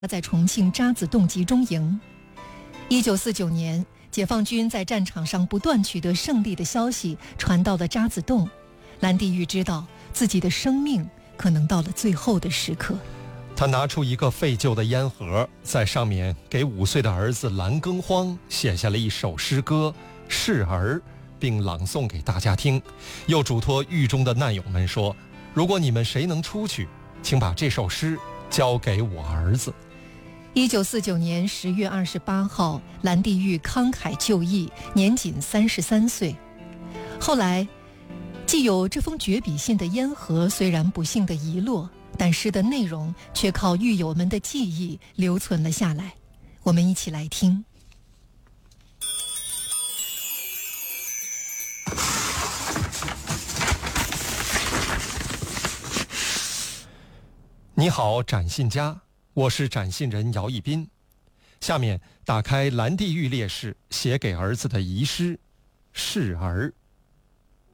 他在重庆渣滓洞集中营。1949年，解放军在战场上不断取得胜利的消息传到了渣滓洞，蓝地玉知道自己的生命可能到了最后的时刻。 他拿出一个废旧的烟盒，在上面给5岁的儿子蓝耕荒写下了一首诗歌《示儿》，并朗诵给大家听，又嘱托狱中的难友们说，如果你们谁能出去，请把这首诗交给我儿子。 1949年10月28号，蓝地玉慷慨就义，年仅33岁。后来，既有这封绝笔信的烟盒虽然不幸的遗落，但诗的内容却靠狱友们的记忆留存了下来。我们一起来听。 你好，展信家，我是展信人姚一斌。下面打开蓝地玉烈士写给儿子的遗诗《示儿》。